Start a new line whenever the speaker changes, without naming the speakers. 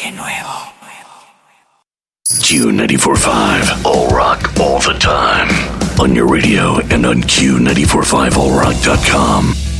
Qué nuevo.
Q94.5, all rock, all the time. On your radio and on Q945allrock.com.